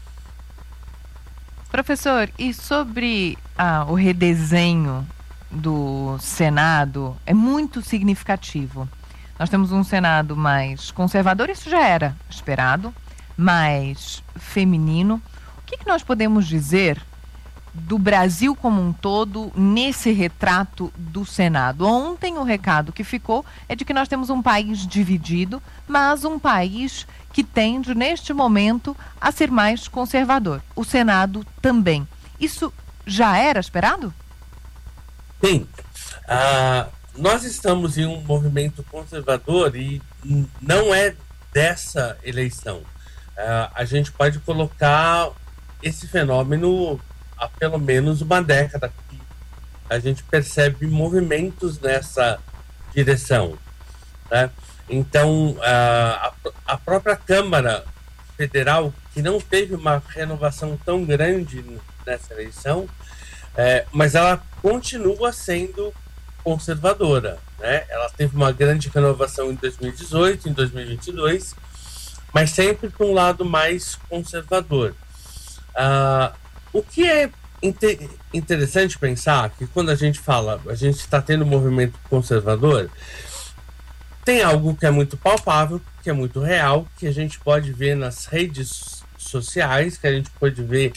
Professor, e sobre ah, o redesenho do Senado, é muito significativo. Nós temos um Senado mais conservador, isso já era esperado, mais feminino. O que, que nós podemos dizer do Brasil como um todo nesse retrato do Senado? Ontem o recado que ficou é de que nós temos um país dividido, mas um país que tende, neste momento, a ser mais conservador. O Senado também. Isso já era esperado? Sim. Ah, nós estamos em um movimento conservador e não é dessa eleição. Ah, a gente pode colocar esse fenômeno há pelo menos uma década que a gente percebe movimentos nessa direção, né? Então, a, a própria Câmara Federal, que não teve uma renovação tão grande nessa eleição, é, mas ela continua sendo conservadora, né? Ela teve uma grande renovação em dois mil e dezoito, em dois mil e vinte e dois, mas sempre para um lado mais conservador. Ah, o que é inter- interessante pensar que quando a gente fala, a gente está tendo um movimento conservador, tem algo que é muito palpável, que é muito real, que a gente pode ver nas redes sociais, que a gente pode ver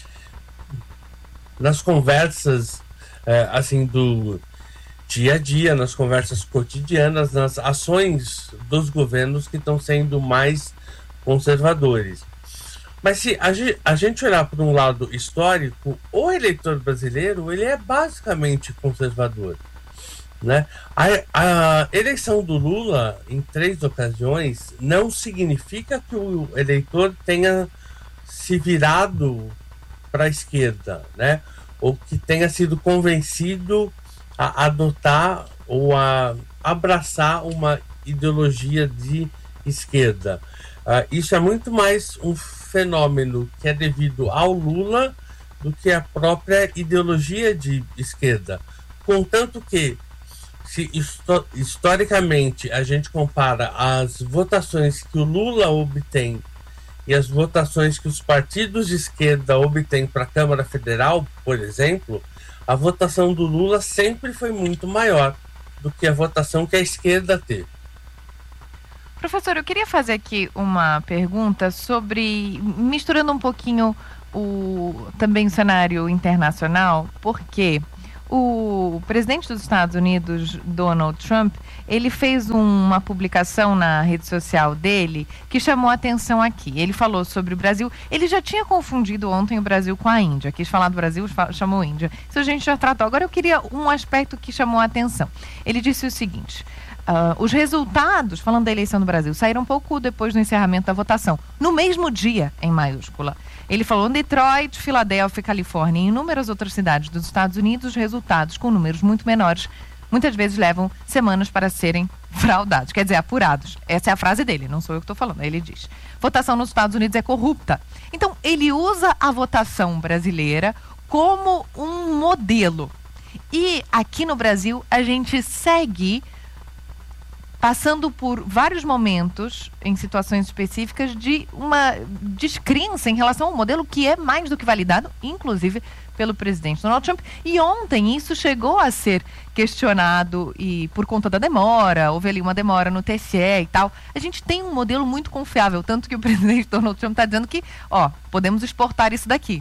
nas conversas, é, assim, do dia a dia, nas conversas cotidianas, nas ações dos governos que estão sendo mais conservadores. Mas se a gente, a gente olhar por um lado histórico, o eleitor brasileiro, ele é basicamente conservador, né? A, a eleição do Lula em três ocasiões não significa que o eleitor tenha se virado para a esquerda, né? Ou que tenha sido convencido a adotar ou a abraçar uma ideologia de esquerda. Uh, isso é muito mais um fenômeno que é devido ao Lula do que a própria ideologia de esquerda. Contanto que, se histo- historicamente a gente compara as votações que o Lula obtém e as votações que os partidos de esquerda obtêm para a Câmara Federal, por exemplo, a votação do Lula sempre foi muito maior do que a votação que a esquerda teve. Professor, eu queria fazer aqui uma pergunta sobre, misturando um pouquinho o, também o cenário internacional, porque o presidente dos Estados Unidos, Donald Trump, ele fez um, uma publicação na rede social dele que chamou a atenção aqui. Ele falou sobre o Brasil. Ele já tinha confundido ontem o Brasil com a Índia. Quis falar do Brasil, chamou Índia. Isso a gente já tratou. Agora eu queria um aspecto que chamou a atenção. Ele disse o seguinte: uh, os resultados, falando da eleição do Brasil, saíram um pouco depois do encerramento da votação. No mesmo dia, em maiúscula. Ele falou em Detroit, Filadélfia, Califórnia e inúmeras outras cidades dos Estados Unidos, os resultados com números muito menores muitas vezes levam semanas para serem fraudados, quer dizer, apurados. Essa é a frase dele, não sou eu que estou falando. Ele diz: votação nos Estados Unidos é corrupta. Então, ele usa a votação brasileira como um modelo. E aqui no Brasil, a gente segue passando por vários momentos, em situações específicas, de uma descrença em relação ao modelo que é mais do que validado, inclusive pelo presidente Donald Trump. E ontem isso chegou a ser questionado e por conta da demora, houve ali uma demora no T S E e tal. A gente tem um modelo muito confiável, tanto que o presidente Donald Trump está dizendo que, ó, podemos exportar isso daqui.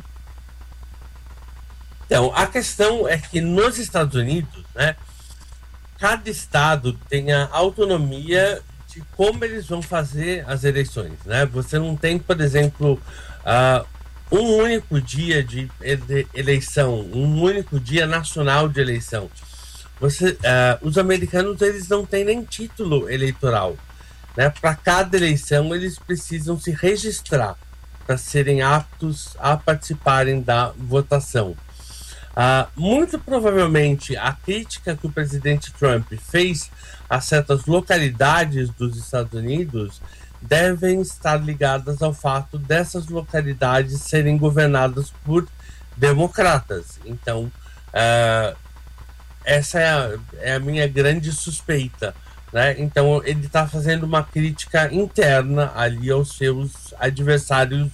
Então, a questão é que nos Estados Unidos, né, cada estado tem a autonomia de como eles vão fazer as eleições, né? Você não tem, por exemplo, uh, um único dia de ele- eleição, um único dia nacional de eleição. Você, uh, os americanos, eles não têm nem título eleitoral, né? Para cada eleição, eles precisam se registrar para serem aptos a participarem da votação. Uh, muito provavelmente a crítica que o presidente Trump fez a certas localidades dos Estados Unidos devem estar ligadas ao fato dessas localidades serem governadas por democratas. Então, uh, essa é a, é a minha grande suspeita, né? Então, ele está fazendo uma crítica interna ali aos seus adversários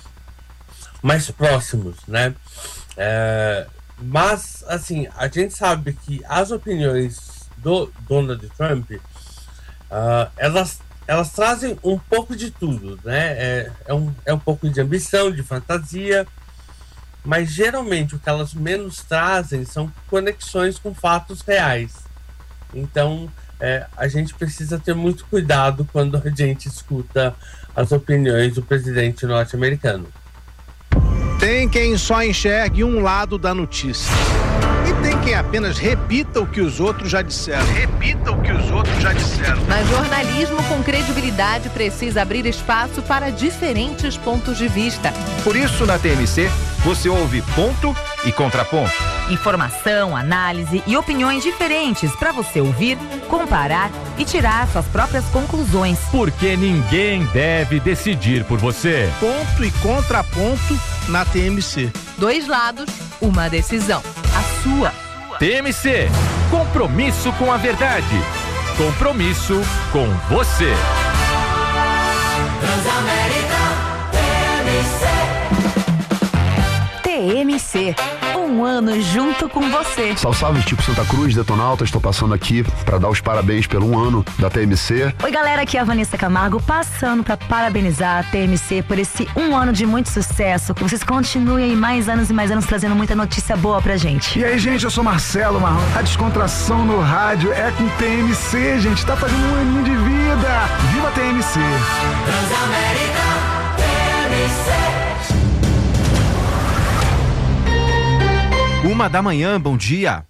mais próximos, né? Uh, Mas, assim, a gente sabe que as opiniões do Donald Trump, uh, elas, elas trazem um pouco de tudo, né? É, é, um, é um pouco de ambição, de fantasia, mas geralmente o que elas menos trazem são conexões com fatos reais. Então, é, a gente precisa ter muito cuidado quando a gente escuta as opiniões do presidente norte-americano. Tem quem só enxergue um lado da notícia. E tem quem apenas repita o que os outros já disseram. Repita o que os outros já disseram. Mas jornalismo com credibilidade precisa abrir espaço para diferentes pontos de vista. Por isso, na T M C, você ouve ponto e contraponto. Informação, análise e opiniões diferentes para você ouvir, comparar e tirar suas próprias conclusões. Porque ninguém deve decidir por você. Ponto e contraponto na T M C. Dois lados, uma decisão. A sua. T M C. Compromisso com a verdade. Compromisso com você. Transamérica T M C. T M C. Um ano junto com você. Salve, salve, tipo Santa Cruz, Detonauta. Estou passando aqui para dar os parabéns pelo um ano da T M C. Oi, galera, aqui é a Vanessa Camargo, passando para parabenizar a T M C por esse um ano de muito sucesso. Que vocês continuem aí mais anos e mais anos trazendo muita notícia boa pra gente. E aí, gente, eu sou Marcelo Marrom. A descontração no rádio é com T M C, gente. Tá fazendo um aninho de vida. Viva a T M C! Transamérica T M C. Uma da manhã, bom dia.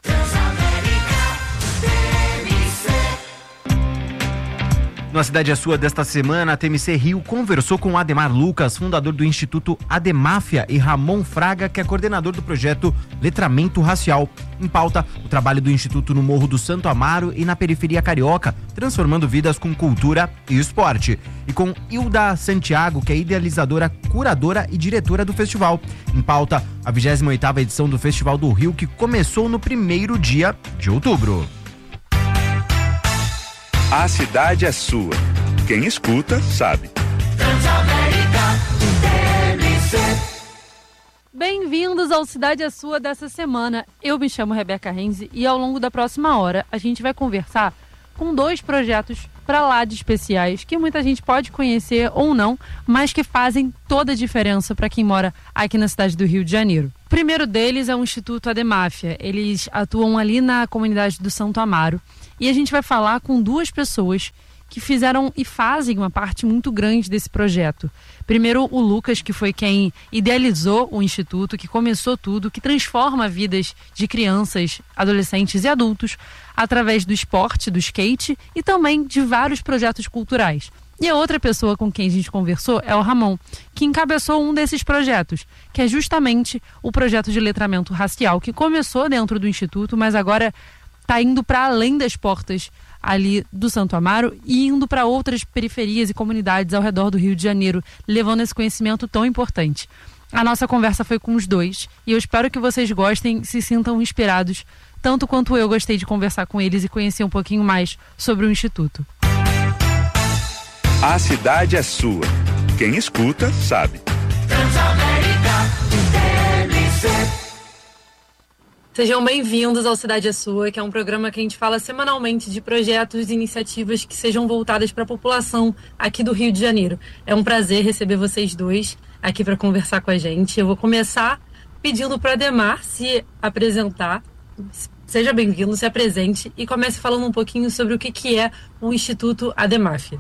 Na Cidade é Sua desta semana, a T M C Rio conversou com Ademar Lucas, fundador do Instituto Ademáfia, e Ramon Fraga, que é coordenador do projeto Letramento Racial. Em pauta, o trabalho do Instituto no Morro do Santo Amaro e na periferia carioca, transformando vidas com cultura e esporte. E com Hilda Santiago, que é idealizadora, curadora e diretora do festival. Em pauta, a vigésima oitava edição do Festival do Rio, que começou no primeiro dia de outubro. A cidade é sua. Quem escuta, sabe. Transamérica T M C. Bem-vindos ao Cidade é Sua dessa semana. Eu me chamo Rebeca Renzi e ao longo da próxima hora a gente vai conversar com dois projetos para lá de especiais que muita gente pode conhecer ou não, mas que fazem toda a diferença para quem mora aqui na cidade do Rio de Janeiro. O primeiro deles é o Instituto Ademáfia. Eles atuam ali na comunidade do Santo Amaro e a gente vai falar com duas pessoas que fizeram e fazem uma parte muito grande desse projeto. Primeiro, o Lucas, que foi quem idealizou o Instituto, que começou tudo, que transforma vidas de crianças, adolescentes e adultos através do esporte, do skate e também de vários projetos culturais. E a outra pessoa com quem a gente conversou é o Ramon, que encabeçou um desses projetos, que é justamente o projeto de letramento racial, que começou dentro do Instituto, mas agora está indo para além das portas ali do Santo Amaro e indo para outras periferias e comunidades ao redor do Rio de Janeiro, levando esse conhecimento tão importante. A nossa conversa foi com os dois e eu espero que vocês gostem e se sintam inspirados, tanto quanto eu gostei de conversar com eles e conhecer um pouquinho mais sobre o Instituto. A cidade é sua. Quem escuta, sabe. Sejam bem-vindos ao Cidade é Sua, que é um programa que a gente fala semanalmente de projetos e iniciativas que sejam voltadas para a população aqui do Rio de Janeiro. É um prazer receber vocês dois aqui para conversar com a gente. Eu vou começar pedindo para a Ademar se apresentar. Seja bem-vindo, se apresente e comece falando um pouquinho sobre o que, que é o Instituto Ademáfia.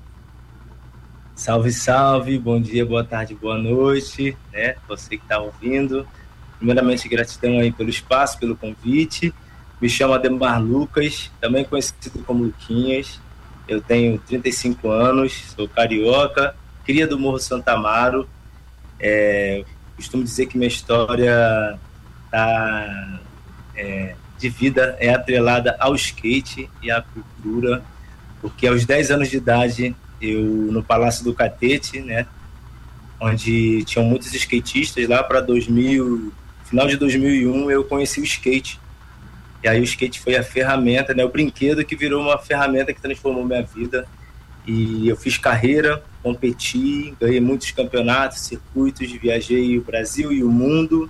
Salve, salve, bom dia, boa tarde, boa noite, né? Você que está ouvindo. Primeiramente, gratidão aí pelo espaço, pelo convite. Me chamo Ademar Lucas, também conhecido como Luquinhas. Eu tenho trinta e cinco anos, sou carioca, cria do Morro Santo Amaro. É, costumo dizer que minha história tá, é, de vida é atrelada ao skate e à cultura, porque aos dez anos de idade, eu no Palácio do Catete, né, onde tinham muitos skatistas, lá para dois mil, final de dois mil e um, eu conheci o skate. E aí o skate foi a ferramenta, né, o brinquedo que virou uma ferramenta que transformou minha vida. E eu fiz carreira, competi, ganhei muitos campeonatos, circuitos, viajei o Brasil e o mundo.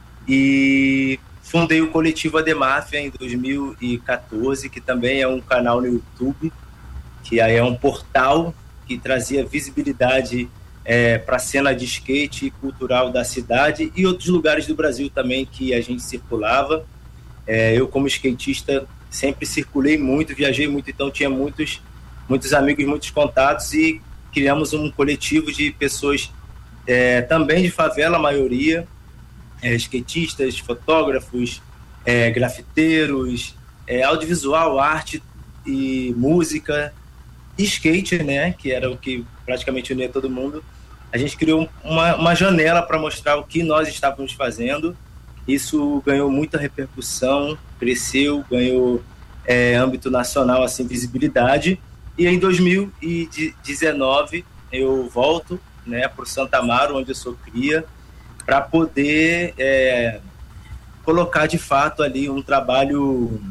E fundei o coletivo Ademáfia em dois mil e quatorze, que também é um canal no YouTube, que aí é um portal que trazia visibilidade É, para a cena de skate cultural da cidade e outros lugares do Brasil também que a gente circulava. É, eu, como skatista, sempre circulei muito, viajei muito, então tinha muitos, muitos amigos, muitos contatos e criamos um coletivo de pessoas é, também de favela, a maioria, é, skatistas, fotógrafos, é, grafiteiros, é, audiovisual, arte e música, e skate, né, que era o que praticamente unia todo mundo. A gente criou uma, uma janela para mostrar o que nós estávamos fazendo. Isso ganhou muita repercussão, cresceu, ganhou é, âmbito nacional, assim, visibilidade. E em dois mil e dezenove eu volto, né, para o Santo Amaro, onde eu sou cria, para poder é, colocar de fato ali um trabalho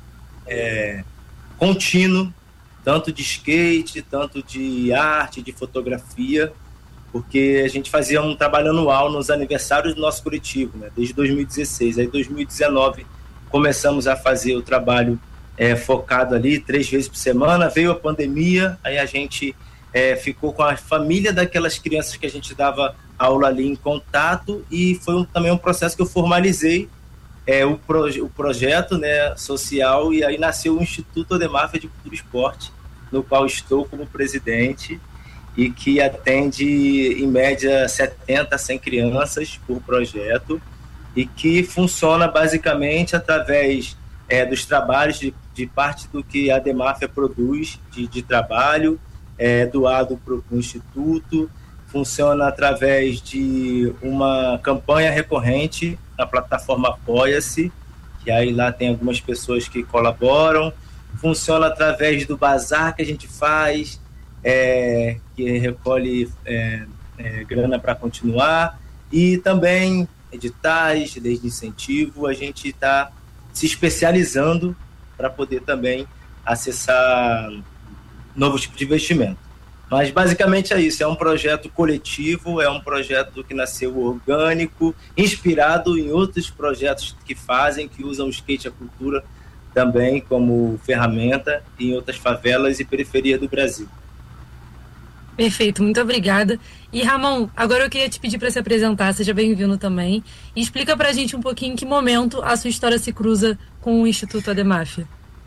é, contínuo, tanto de skate, tanto de arte, de fotografia, porque a gente fazia um trabalho anual nos aniversários do nosso coletivo, né, desde dois mil e dezesseis. Aí, em dois mil e dezenove, começamos a fazer o trabalho é, focado ali, três vezes por semana. Veio a pandemia, aí a gente é, ficou com a família daquelas crianças que a gente dava aula ali em contato, e foi um, também um processo que eu formalizei é, o, proje- o projeto, né, social, e aí nasceu o Instituto Ademáfia de Cultura e Esporte, no qual estou como presidente, e que atende em média setenta a cem crianças por projeto, e que funciona basicamente através é, dos trabalhos de, de parte do que a Ademáfia produz de, de trabalho, é, doado para o Instituto. Funciona através de uma campanha recorrente na plataforma Apoia-se, que aí lá tem algumas pessoas que colaboram. Funciona através do bazar que a gente faz, é, que recolhe é, é, grana para continuar, e também editais, leis de incentivo. A gente está se especializando para poder também acessar novos tipos de investimento. Mas basicamente é isso, é um projeto coletivo, é um projeto que nasceu orgânico, inspirado em outros projetos que fazem, que usam o skate e a cultura também como ferramenta em outras favelas e periferia do Brasil. Perfeito, muito obrigada. E Ramon, agora eu queria te pedir para se apresentar, seja bem-vindo também, e explica para a gente um pouquinho em que momento a sua história se cruza com o Instituto Ademaf.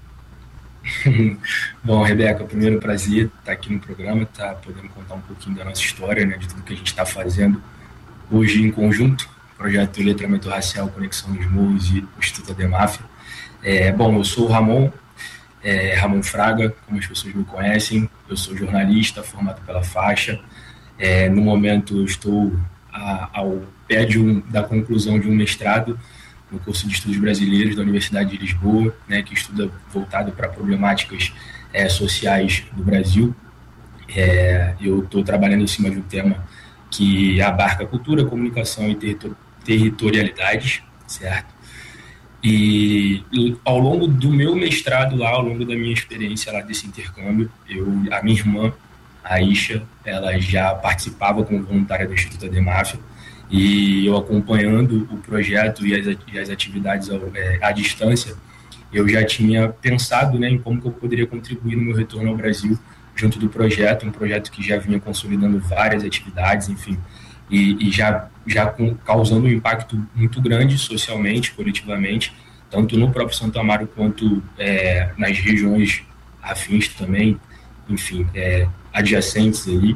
Bom, Rebeca, primeiro prazer estar aqui no programa, tá podendo contar um pouquinho da nossa história, né, de tudo que a gente está fazendo hoje em conjunto, projeto de letramento racial, Conexão dos Morros e o Instituto Ademaf. É, bom, eu sou o Ramon, é, Ramon Fraga, como as pessoas me conhecem, eu sou jornalista formado pela faixa. É, no momento eu estou a, ao pé de um, da conclusão de um mestrado no curso de Estudos Brasileiros da Universidade de Lisboa, né, que estuda voltado para problemáticas é, sociais do Brasil. É, eu estou trabalhando em cima de um tema que abarca cultura, comunicação e territor- territorialidades, certo? E, e ao longo do meu mestrado lá, ao longo da minha experiência lá desse intercâmbio, eu, a minha irmã, a Isha, ela já participava como voluntária do Instituto Ademaf, e eu acompanhando o projeto e as, e as atividades ao, é, à distância, eu já tinha pensado, né, em como que eu poderia contribuir no meu retorno ao Brasil junto do projeto, um projeto que já vinha consolidando várias atividades, enfim, e, e já, já com, causando um impacto muito grande socialmente, coletivamente, tanto no próprio Santo Amaro quanto é, nas regiões afins também, enfim, é, adjacentes ali.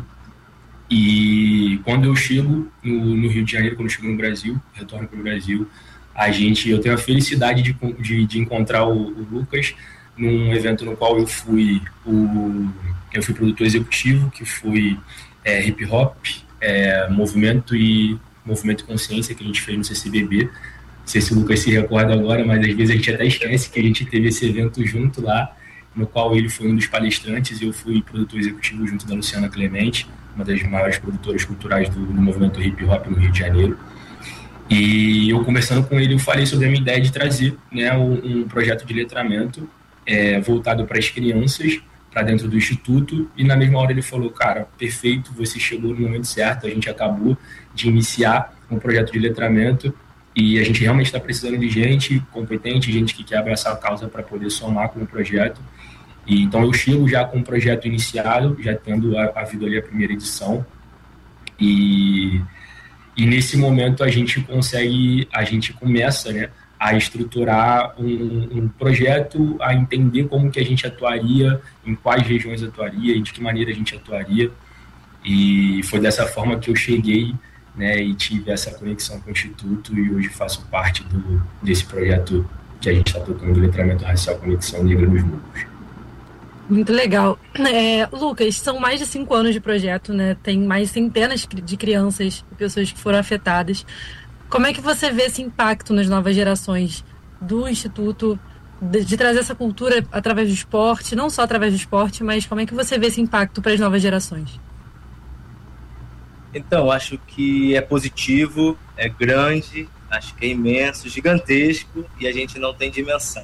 E quando eu chego no, no Rio de Janeiro, quando eu chego no Brasil, retorno para o Brasil, a gente, eu tenho a felicidade de, de, de encontrar o, o Lucas num evento no qual eu fui o, eu fui produtor executivo, que foi é, hip hop, é, movimento e movimento e consciência, que a gente fez no C C B B. Não sei se o Lucas se recorda agora, mas às vezes a gente até esquece que a gente teve esse evento junto lá, no qual ele foi um dos palestrantes e eu fui produtor executivo junto da Luciana Clemente, uma das maiores produtoras culturais do, do movimento hip hop no Rio de Janeiro. E eu conversando com ele, eu falei sobre a minha ideia de trazer, né, um, um projeto de letramento é, voltado para as crianças, para dentro do Instituto, e na mesma hora ele falou, cara, perfeito, você chegou no momento certo, a gente acabou de iniciar um projeto de letramento e a gente realmente está precisando de gente competente, gente que quer abraçar a causa para poder somar com o projeto. E, então eu chego já com o projeto iniciado, já tendo a, a vida ali a primeira edição, e, e nesse momento a gente consegue, a gente começa, né, a estruturar um, um projeto, a entender como que a gente atuaria, em quais regiões atuaria e de que maneira a gente atuaria, e foi dessa forma que eu cheguei, né, e tive essa conexão com o Instituto e hoje faço parte do, desse projeto que a gente está tocando, do letramento racial Conexão Negra nos Morros. Muito legal. É, Lucas, são mais de cinco anos de projeto, né? Tem mais centenas de crianças e pessoas que foram afetadas. Como é que você vê esse impacto nas novas gerações do Instituto, de, de trazer essa cultura através do esporte, não só através do esporte, mas como é que você vê esse impacto para as novas gerações? Então, acho que é positivo, é grande, acho que é imenso, gigantesco, e a gente não tem dimensão.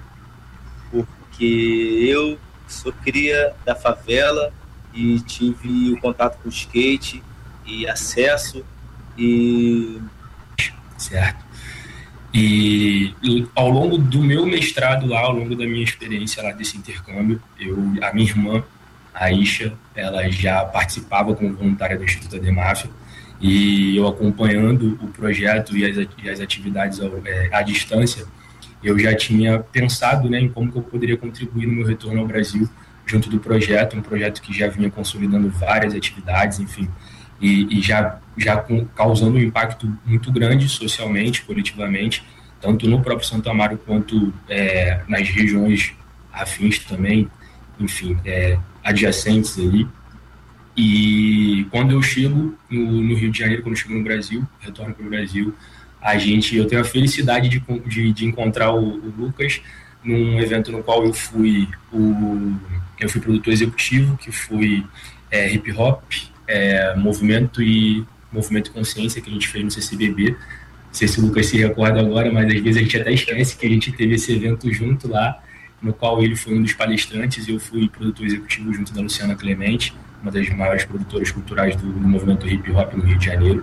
Porque eu sou cria da favela e tive o contato com o skate e acesso e... Certo. E, e ao longo do meu mestrado lá, ao longo da minha experiência lá desse intercâmbio, eu, a minha irmã, a Isha, ela já participava como voluntária do Instituto Ademaf, e eu acompanhando o projeto e as, e as atividades ao, é, à distância, eu já tinha pensado, né, em como que eu poderia contribuir no meu retorno ao Brasil junto do projeto, um projeto que já vinha consolidando várias atividades, enfim, e, e já, já com, causando um impacto muito grande socialmente, coletivamente, tanto no próprio Santo Amaro quanto é, nas regiões afins também, enfim, é, adjacentes ali. E quando eu chego no, no Rio de Janeiro, quando eu chego no Brasil, retorno para o Brasil, a gente, eu tenho a felicidade de, de, de encontrar o, o Lucas num evento no qual eu fui o eu fui produtor executivo, que foi é, hip hop, é, movimento e movimento e consciência, que a gente fez no C C B B. Não sei se o Lucas se recorda agora, mas às vezes a gente até esquece que a gente teve esse evento junto lá, no qual ele foi um dos palestrantes e eu fui produtor executivo junto da Luciana Clemente, uma das maiores produtoras culturais do, do movimento hip hop no Rio de Janeiro.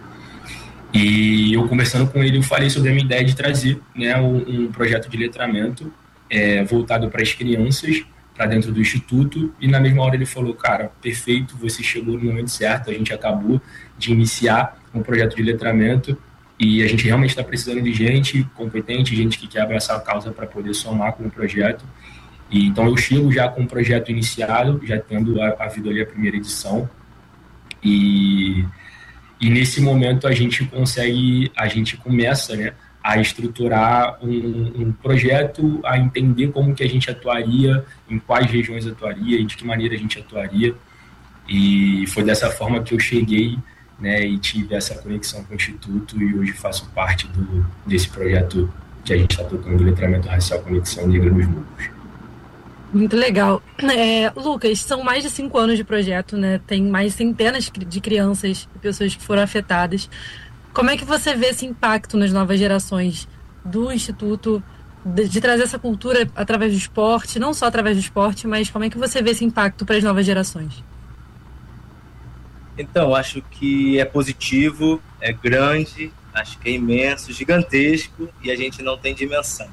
E eu conversando com ele, eu falei sobre a minha ideia de trazer, né, um, um projeto de letramento é, voltado para as crianças, para dentro do Instituto, e na mesma hora ele falou, cara, perfeito, você chegou no momento certo, a gente acabou de iniciar um projeto de letramento e a gente realmente está precisando de gente competente, gente que quer abraçar a causa para poder somar com o projeto. E, então eu chego já com o projeto iniciado, já tendo havido ali a primeira edição, e, e nesse momento a gente consegue, a gente começa, né, a estruturar um, um projeto, a entender como que a gente atuaria, em quais regiões atuaria e de que maneira a gente atuaria. E foi dessa forma que eu cheguei, né, e tive essa conexão com o Instituto e hoje faço parte do, desse projeto que a gente está tocando, Letramento Racial Conexão Negra nos Morros. Muito legal. É, Lucas, são mais de cinco anos de projeto, né? Tem mais centenas de crianças e pessoas que foram afetadas. Como é que você vê esse impacto nas novas gerações do Instituto, de, de trazer essa cultura através do esporte, não só através do esporte, mas como é que você vê esse impacto para as novas gerações? Então, acho que é positivo, é grande, acho que é imenso, gigantesco, e a gente não tem dimensão.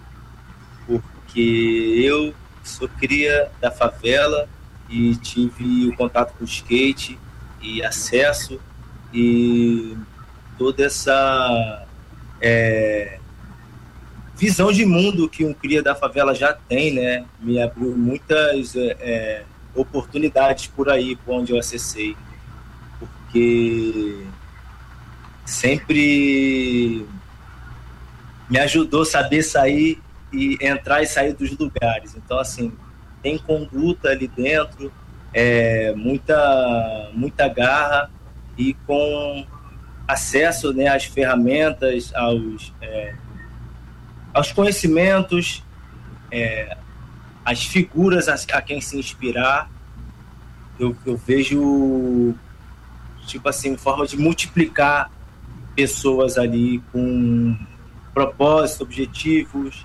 Porque eu sou cria da favela e tive o contato com o skate e acesso e toda essa é, visão de mundo que um cria da favela já tem, né? Me abriu muitas é, oportunidades por aí, por onde eu acessei. Porque sempre me ajudou a saber sair e entrar e sair dos lugares. Então, assim, tem conduta ali dentro, é, muita, muita garra e com acesso, né, às ferramentas, aos, é, aos conhecimentos, é, às figuras a, a quem se inspirar. Eu, eu vejo, tipo assim, forma de multiplicar pessoas ali com propósitos, objetivos,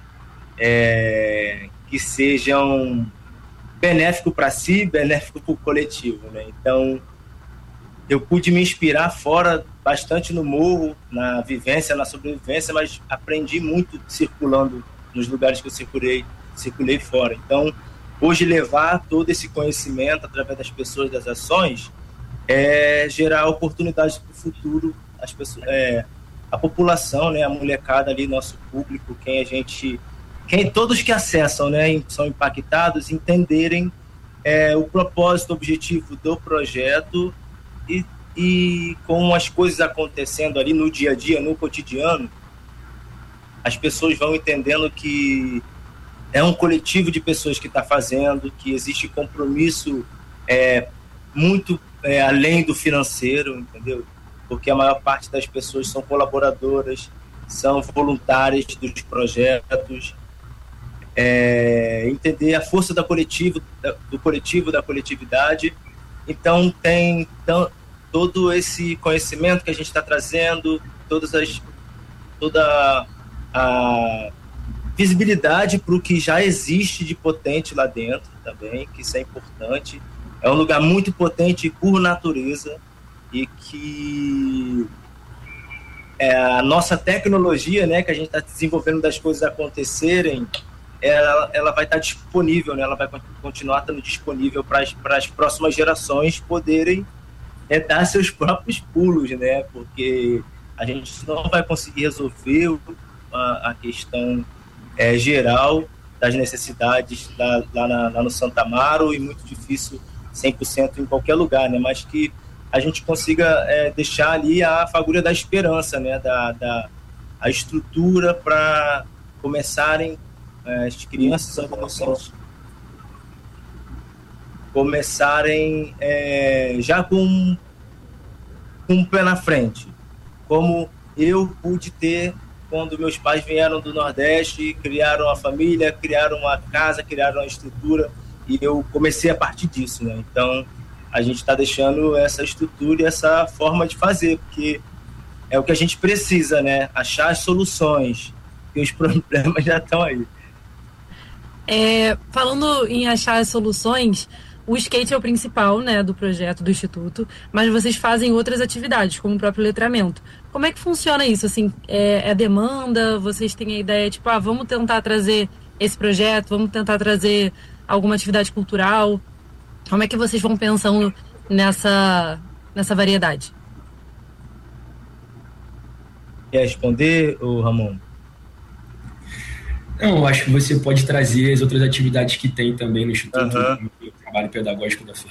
é, que sejam benéficos para si, benéficos para o coletivo, né? Então, eu pude me inspirar fora, bastante no morro, na vivência, na sobrevivência, mas aprendi muito circulando nos lugares que eu circulei, circulei fora. Então, hoje levar todo esse conhecimento através das pessoas, das ações, é gerar oportunidades para o futuro, as pessoas, é, a população, né, a molecada ali, nosso público, quem a gente, quem todos que acessam, né, são impactados, entenderem é, o propósito, o objetivo do projeto e, e com as coisas acontecendo ali no dia a dia, no cotidiano, as pessoas vão entendendo que é um coletivo de pessoas que está fazendo, que existe compromisso é, muito é, além do financeiro, entendeu? Porque a maior parte das pessoas são colaboradoras, são voluntárias dos projetos, é, entender a força da coletivo, da, do coletivo, da coletividade. Então tem então, todo esse conhecimento que a gente está trazendo, todas as, toda a visibilidade para o que já existe de potente lá dentro também, que isso é importante. É um lugar muito potente por natureza e que é, a nossa tecnologia, né, que a gente está desenvolvendo das coisas acontecerem, ela, ela vai estar disponível, né, ela vai continuar estando disponível para as próximas gerações poderem é, dar seus próprios pulos, né, porque a gente não vai conseguir resolver a, a questão é, geral das necessidades da, lá, na, lá no Santa Amaro, e muito difícil cem por cento em qualquer lugar, né, mas que a gente consiga é, deixar ali a fagulha da esperança, né, da, da a estrutura para começarem é, as crianças e adolescentes começarem é, já com, com um pé na frente, como eu pude ter quando meus pais vieram do Nordeste, criaram uma família, criaram uma casa, criaram uma estrutura, e eu comecei a partir disso, né? Então, a gente está deixando essa estrutura e essa forma de fazer, porque é o que a gente precisa, né? Achar as soluções, porque os problemas já estão aí. É, falando em achar as soluções, o skate é o principal, né, do projeto do Instituto, mas vocês fazem outras atividades, como o próprio letramento. Como é que funciona isso? Assim, é, é demanda? Vocês têm a ideia, tipo, ah, vamos tentar trazer esse projeto? Vamos tentar trazer alguma atividade cultural? Como é que vocês vão pensando nessa, nessa variedade? Quer responder, ô Ramon? Não, eu acho que você pode trazer as outras atividades que tem também no Instituto, uhum. no trabalho pedagógico da F